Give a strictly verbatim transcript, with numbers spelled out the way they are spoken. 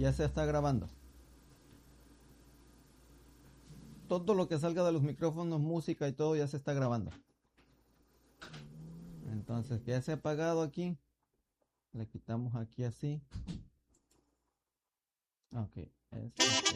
ya se está grabando. Todo lo que salga de los micrófonos, música y todo ya se está grabando. Entonces ya se ha apagado aquí. Le quitamos aquí así. Ok. Es-